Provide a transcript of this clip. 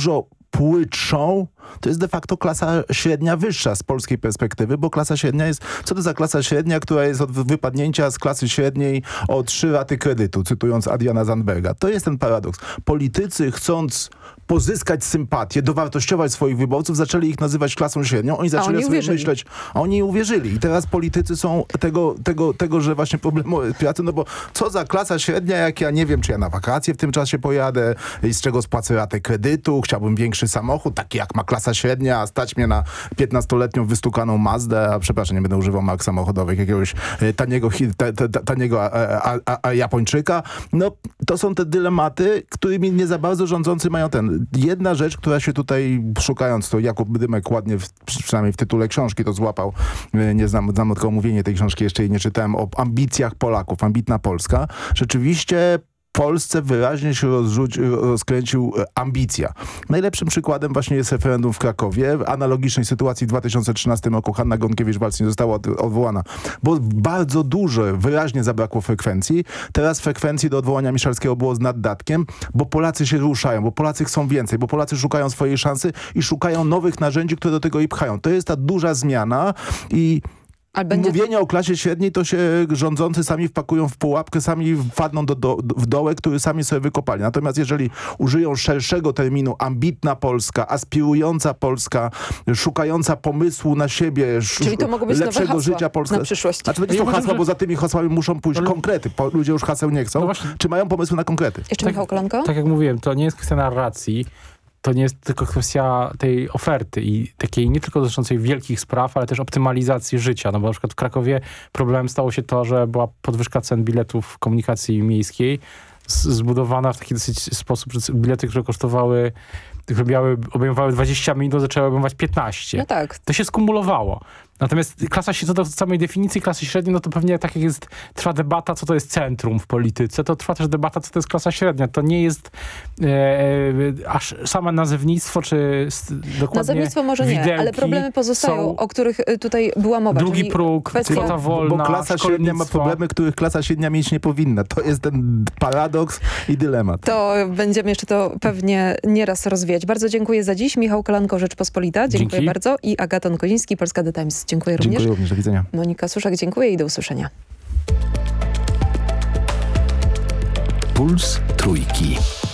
dużo płytszą, to jest de facto klasa średnia wyższa z polskiej perspektywy, bo klasa średnia jest, co to za klasa średnia, która jest od wypadnięcia z klasy średniej o 3 raty kredytu, cytując Adriana Zandberga. To jest ten paradoks. Politycy, chcąc pozyskać sympatię, dowartościować swoich wyborców, zaczęli ich nazywać klasą średnią. Oni zaczęli sobie myśleć, a oni uwierzyli. I teraz politycy są tego, że właśnie problemu pracy, no bo co za klasa średnia, jak ja nie wiem, czy ja na wakacje w tym czasie pojadę, i z czego spłacę ratę kredytu, chciałbym większy samochód, taki jak ma klasa średnia, a stać mnie na 15-letnią wystukaną Mazdę, a przepraszam, nie będę używał mark samochodowych, jakiegoś taniego Japończyka. No, to są te dylematy, którymi nie za bardzo rządzący mają jedna rzecz, która się tutaj, szukając to, Jakub Dymek ładnie, przynajmniej w tytule książki to złapał, nie znam tylko omówienie tej książki, jeszcze jej nie czytałem, o ambicjach Polaków, ambitna Polska. Rzeczywiście Polsce wyraźnie się rozkręcił ambicja. Najlepszym przykładem właśnie jest referendum w Krakowie. W analogicznej sytuacji w 2013 roku Hanna Gronkiewicz-Waltz nie została odwołana, bo bardzo dużo, wyraźnie zabrakło frekwencji. Teraz frekwencji do odwołania Miszalskiego było z naddatkiem, bo Polacy się ruszają, bo Polacy chcą więcej, bo Polacy szukają swojej szansy i szukają nowych narzędzi, które do tego ich pchają. To jest ta duża zmiana i mówienie o klasie średniej, to się rządzący sami wpakują w pułapkę, sami wpadną w dołek, który sami sobie wykopali. Natomiast jeżeli użyją szerszego terminu ambitna Polska, aspirująca Polska, szukająca pomysłu na siebie, czyli to mogą być lepszego nowe życia Polska. Na przyszłość. A to będzie to hasła, bo za tymi hasłami muszą pójść konkrety. Ludzie już haseł nie chcą. No czy mają pomysły na konkrety? Jeszcze Michał Kolanko? Tak jak mówiłem, to nie jest kwestia narracji. To nie jest tylko kwestia tej oferty i takiej nie tylko dotyczącej wielkich spraw, ale też optymalizacji życia. No bo na przykład w Krakowie problemem stało się to, że była podwyżka cen biletów komunikacji miejskiej zbudowana w taki dosyć sposób, że bilety, które kosztowały, obejmowały 20 minut, zaczęły obejmować 15. No tak. To się skumulowało. Natomiast co do samej definicji klasy średniej, no to pewnie tak jak trwa debata, co to jest centrum w polityce, to trwa też debata, co to jest klasa średnia. To nie jest aż same nazewnictwo, czy dokładnie nazewnictwo może nie, ale problemy pozostają, o których tutaj była mowa. Drugi próg, kwota wolna, bo klasa średnia ma problemy, których klasa średnia mieć nie powinna. To jest ten paradoks i dylemat. To będziemy jeszcze to pewnie nieraz rozwijać. Bardzo dziękuję za dziś. Michał Kolanko, Rzeczpospolita. Dziękuję bardzo. I Agaton Koziński, Polska The Times. Dziękuję również. Dziękuję również. Do widzenia. Monika Suszak, dziękuję i do usłyszenia. Puls Trójki.